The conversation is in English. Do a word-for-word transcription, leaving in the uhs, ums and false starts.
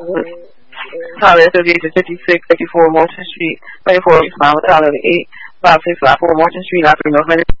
Tyler Association, fifty-six fifty-four Morton Street, twenty-four East Mile, Tyler eight five six five four Morton Street, North North